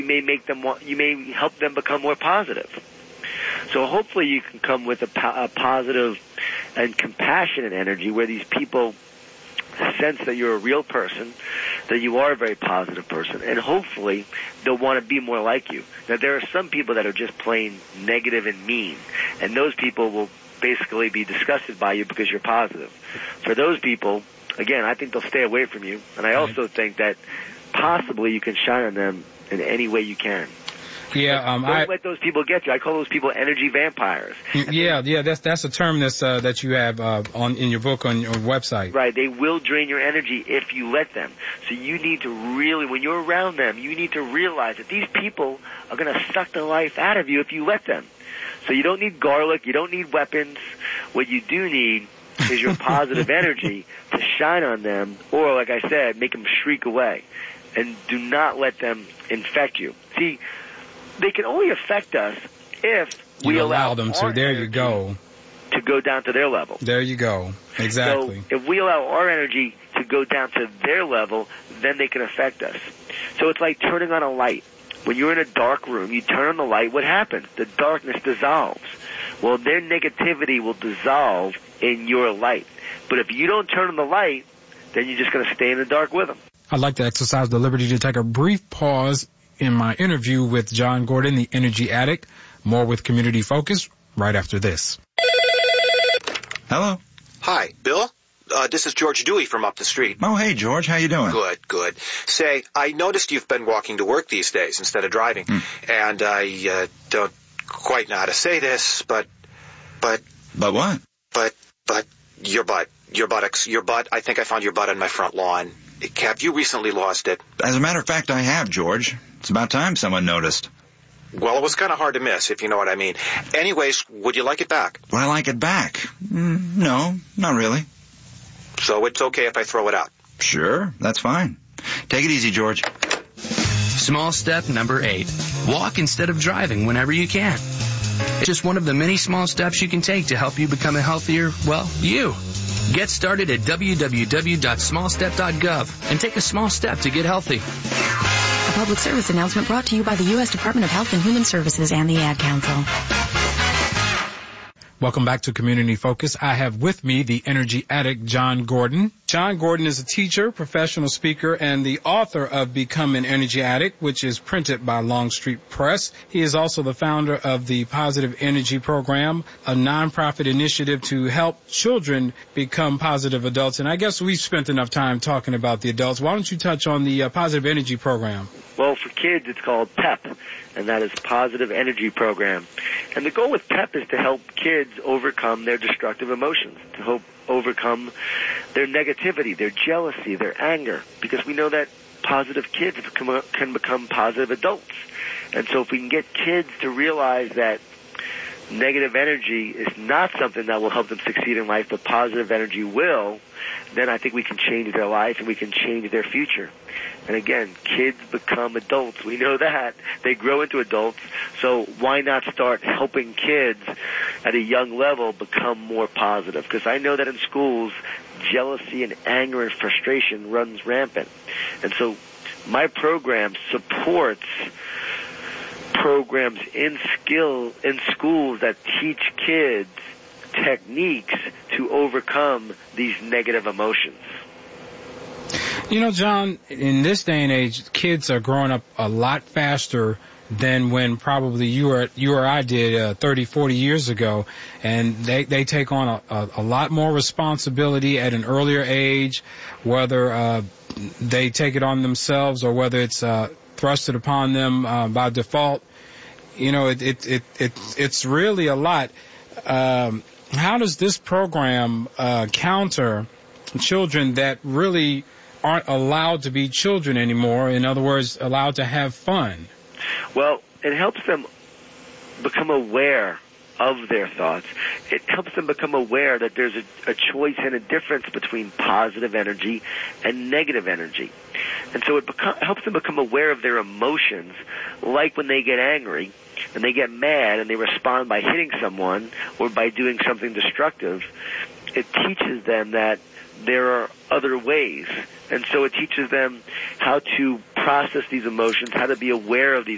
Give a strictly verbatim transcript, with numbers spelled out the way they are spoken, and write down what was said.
You may make them, you may help them become more positive. So hopefully you can come with a, po- a positive and compassionate energy where these people sense that you're a real person, that you are a very positive person, and hopefully they'll want to be more like you. Now, there are some people that are just plain negative and mean, and those people will basically be disgusted by you because you're positive. For those people, again, I think they'll stay away from you, and I also think that possibly you can shine on them in any way you can. Yeah, um, don't I, let those people get you. I call those people energy vampires. Yeah, yeah, that's that's a term that's uh, that you have uh, on in your book on your website. Right, they will drain your energy if you let them. So you need to really, when you're around them, you need to realize that these people are going to suck the life out of you if you let them. So you don't need garlic, you don't need weapons. What you do need is your positive energy to shine on them, or like I said, make them shriek away, and do not let them infect you. See, they can only affect us if we you allow, allow them to. There you go. To go down to their level. There you go. Exactly. So if we allow our energy to go down to their level, then they can affect us. So it's like turning on a light. When you're in a dark room, you turn on the light, what happens? The darkness dissolves. Well, their negativity will dissolve in your light. But if you don't turn on the light, then you're just going to stay in the dark with them. I'd like to exercise the liberty to take a brief pause in my interview with John Gordon, the Energy Addict. More with Community Focus right after this. Hello. Hi, Bill. Uh, this is George Dewey from up the street. Oh, hey, George. How you doing? Good, good. Say, I noticed you've been walking to work these days instead of driving. Hmm. And I uh, don't quite know how to say this, but, but... But what? But, but, your butt. Your buttocks. Your butt. I think I found your butt on my front lawn. Have you recently lost it? As a matter of fact, I have, George. It's about time someone noticed. Well, it was kind of hard to miss, if you know what I mean. Anyways, would you like it back? Would I like it back? Mm, no, not really. So it's okay if I throw it out? Sure, that's fine. Take it easy, George. Small step number eight. Walk instead of driving whenever you can. It's just one of the many small steps you can take to help you become a healthier, well, you. Get started at w w w dot small step dot gov and take a small step to get healthy. A public service announcement brought to you by the U S Department of Health and Human Services and the Ad Council. Welcome back to Community Focus. I have with me the Energy Addict, John Gordon. John Gordon is a teacher, professional speaker, and the author of Become an Energy Addict, which is printed by Longstreet Press. He is also the founder of the Positive Energy Program, a nonprofit initiative to help children become positive adults. And I guess we've spent enough time talking about the adults. Why don't you touch on the uh, Positive Energy Program? Well, for kids, it's called PEP, and that is Positive Energy Program. And the goal with PEP is to help kids overcome their destructive emotions, to help overcome their negativity, their jealousy, their anger, because we know that positive kids become, can become positive adults. And so if we can get kids to realize that negative energy is not something that will help them succeed in life, but positive energy will, then I think we can change their life and we can change their future. And again, kids become adults. We know that. They grow into adults. So why not start helping kids at a young level become more positive? Because I know that in schools, jealousy and anger and frustration runs rampant. And so my program supports programs in skill in schools that teach kids techniques to overcome these negative emotions. You know, John, in this day and age, kids are growing up a lot faster than when probably you or you or I did uh, thirty, forty years ago, and they they take on a, a, a lot more responsibility at an earlier age, whether uh, they take it on themselves or whether it's uh, thrusted upon them uh, by default. You know, it it it, it it's really a lot. Um, how does this program uh, counter children that really aren't allowed to be children anymore? In other words, allowed to have fun? Well, it helps them become aware of their thoughts. It helps them become aware that there's a, a choice and a difference between positive energy and negative energy. And so it beco- helps them become aware of their emotions, like when they get angry and they get mad and they respond by hitting someone or by doing something destructive. It teaches them that there are other ways. And so it teaches them how to process these emotions, how to be aware of these